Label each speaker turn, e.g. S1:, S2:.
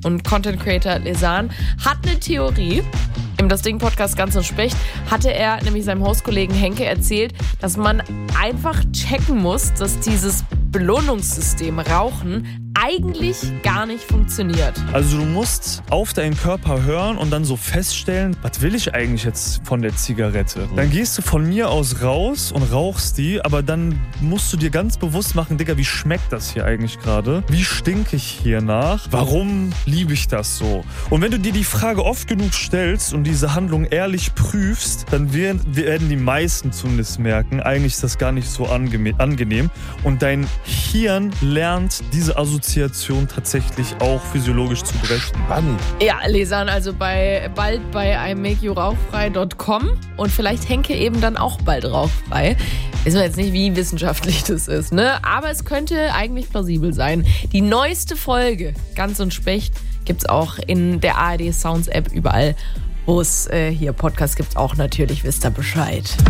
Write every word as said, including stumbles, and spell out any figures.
S1: und Content Creator Lesan hat eine Theorie. Im Das Ding Podcast Ganz und Specht hatte er nämlich seinem Hostkollegen Henke erzählt, dass man einfach checken muss, dass dieses Belohnungssystem Rauchen eigentlich gar nicht funktioniert.
S2: Also du musst auf deinen Körper hören und dann so feststellen, was will ich eigentlich jetzt von der Zigarette? Dann gehst du von mir aus raus und rauchst die, aber dann musst du dir ganz bewusst machen, Digga, wie schmeckt das hier eigentlich gerade? Wie stinke ich hier nach? Warum liebe ich das so? Und wenn du dir die Frage oft genug stellst und diese Handlung ehrlich prüfst, dann werden die meisten zumindest merken, eigentlich ist das gar nicht so angenehm. Und dein Hirn lernt diese Assoziation tatsächlich auch physiologisch zu brechen.
S3: Spannend.
S1: Ja, Lesan, also bei, bald bei I make you rauchfrei Punkt com und vielleicht Henke eben dann auch bald rauchfrei. Wissen wir jetzt nicht, wie wissenschaftlich das ist, ne? Aber es könnte eigentlich plausibel sein. Die neueste Folge, Ganz und Specht, gibt's auch in der A R D Sounds App überall, wo es äh, hier Podcasts gibt, auch natürlich, wisst ihr Bescheid.